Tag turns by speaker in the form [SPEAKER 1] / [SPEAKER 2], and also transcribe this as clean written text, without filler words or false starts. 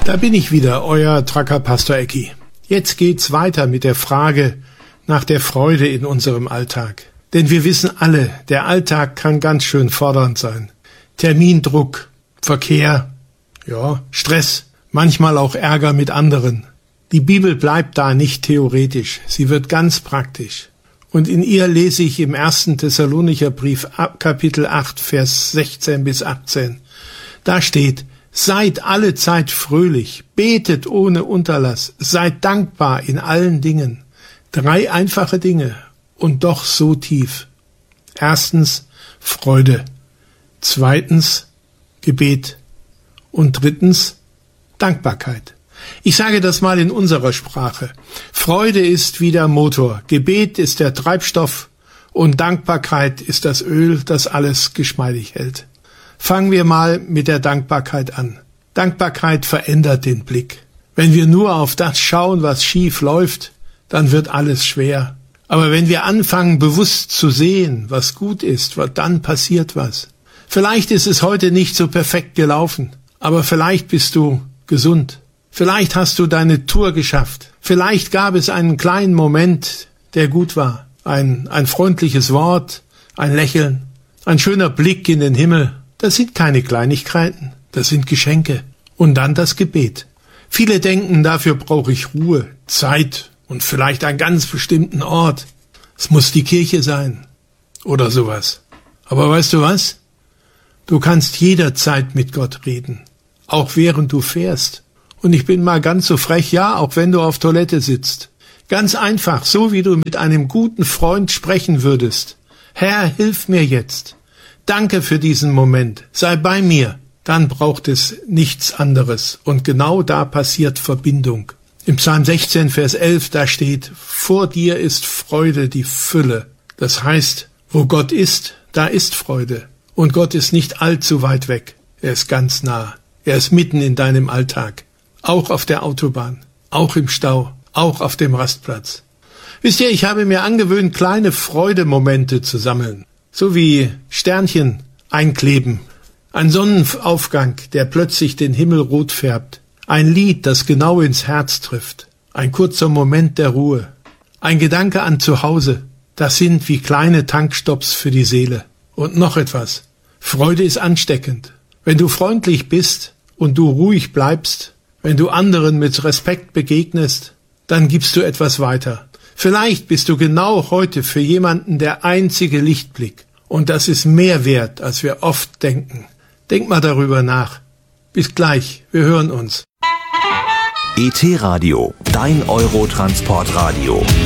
[SPEAKER 1] Da bin ich wieder, euer Tracker Pastor Ecki. Jetzt geht's weiter mit der Frage nach der Freude in unserem Alltag. Denn wir wissen alle, der Alltag kann ganz schön fordernd sein. Termindruck, Verkehr, Stress, manchmal auch Ärger mit anderen. Die Bibel bleibt da nicht theoretisch, sie wird ganz praktisch. Und in ihr lese ich im 1. Thessalonicher Brief, Kapitel 8, Vers 16 bis 18. Da steht: Seid alle Zeit fröhlich, betet ohne Unterlass, seid dankbar in allen Dingen. 3 einfache Dinge und doch so tief. 1. Freude. 2. Gebet. Und 3. Dankbarkeit. Ich sage das mal in unserer Sprache. Freude ist wie der Motor, Gebet ist der Treibstoff und Dankbarkeit ist das Öl, das alles geschmeidig hält. Fangen wir mal mit der Dankbarkeit an. Dankbarkeit verändert den Blick. Wenn wir nur auf das schauen, was schief läuft, dann wird alles schwer. Aber wenn wir anfangen, bewusst zu sehen, was gut ist, dann passiert was. Vielleicht ist es heute nicht so perfekt gelaufen, aber vielleicht bist du gesund. Vielleicht hast du deine Tour geschafft. Vielleicht gab es einen kleinen Moment, der gut war. Ein freundliches Wort, ein Lächeln, ein schöner Blick in den Himmel. Das sind keine Kleinigkeiten, das sind Geschenke. Und dann das Gebet. Viele denken, dafür brauche ich Ruhe, Zeit und vielleicht einen ganz bestimmten Ort. Es muss die Kirche sein oder sowas. Aber weißt du was? Du kannst jederzeit mit Gott reden, auch während du fährst. Und ich bin mal ganz so frech, auch wenn du auf Toilette sitzt. Ganz einfach, so wie du mit einem guten Freund sprechen würdest. Herr, hilf mir jetzt. Danke für diesen Moment. Sei bei mir. Dann braucht es nichts anderes. Und genau da passiert Verbindung. Im Psalm 16, Vers 11, da steht: Vor dir ist Freude die Fülle. Das heißt, wo Gott ist, da ist Freude. Und Gott ist nicht allzu weit weg. Er ist ganz nah. Er ist mitten in deinem Alltag. Auch auf der Autobahn. Auch im Stau. Auch auf dem Rastplatz. Wisst ihr, ich habe mir angewöhnt, kleine Freudemomente zu sammeln. So wie Sternchen einkleben, ein Sonnenaufgang, der plötzlich den Himmel rot färbt, ein Lied, das genau ins Herz trifft, ein kurzer Moment der Ruhe, ein Gedanke an Zuhause, das sind wie kleine Tankstopps für die Seele. Und noch etwas: Freude ist ansteckend. Wenn du freundlich bist und du ruhig bleibst, wenn du anderen mit Respekt begegnest, dann gibst du etwas weiter. Vielleicht bist du genau heute für jemanden der einzige Lichtblick. Und das ist mehr wert, als wir oft denken. Denk mal darüber nach. Bis gleich, wir hören uns.
[SPEAKER 2] ET Radio, dein Eurotransportradio.